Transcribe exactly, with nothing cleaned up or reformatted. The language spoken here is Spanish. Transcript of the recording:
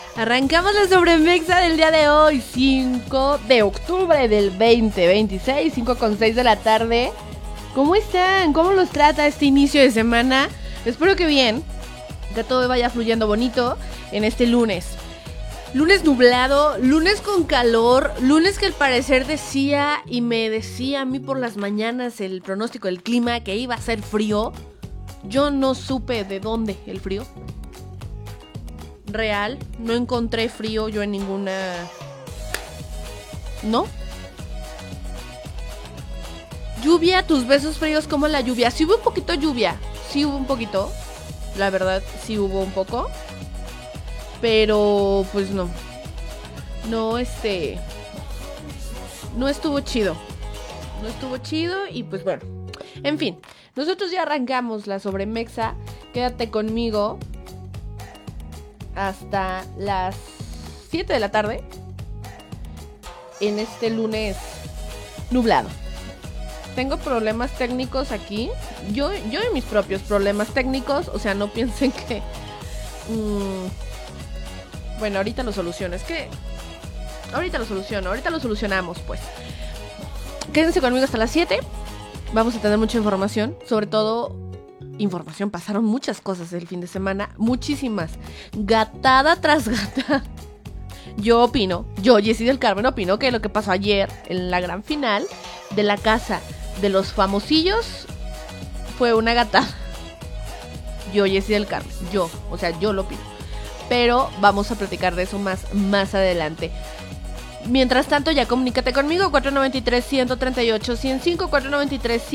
Arrancamos la sobremexa del día de hoy, cinco de octubre del veinte veintiséis, cinco con seis de la tarde. ¿Cómo están? ¿Cómo los trata este inicio de semana? Espero que bien, que todo vaya fluyendo bonito en este lunes. Lunes nublado, lunes con calor, lunes que al parecer decía y me decía a mí por las mañanas el pronóstico del clima que iba a ser frío. Yo no supe de dónde el frío. Real, no encontré frío yo en ninguna... ¿No? Lluvia, tus besos fríos como la lluvia. Sí hubo un poquito lluvia, sí hubo un poquito. La verdad, sí hubo un poco. Pero, pues no. No, este... No estuvo chido. No estuvo chido y pues bueno. En fin, nosotros ya arrancamos la sobremexa. Quédate conmigo hasta las siete de la tarde en este lunes nublado. Tengo problemas técnicos aquí. Yo, yo y mis propios problemas técnicos. O sea, no piensen que... Mmm, bueno, ahorita lo soluciono. Es que... Ahorita lo soluciono. Ahorita lo solucionamos, pues. Quédense conmigo hasta las siete. Vamos a tener mucha información. Sobre todo... información. Pasaron muchas cosas el fin de semana. Muchísimas. Gatada tras gatada. Yo opino, yo, Jessie del Carmen, opino que lo que pasó ayer en la gran final de la casa de los famosillos fue una gatada. Yo, Jessie del Carmen, yo, o sea, yo lo opino. Pero vamos a platicar de eso más, más adelante. Mientras tanto, ya comunícate conmigo, cuatro nueve tres, uno tres ocho, uno cero cinco, cuatro nueve tres,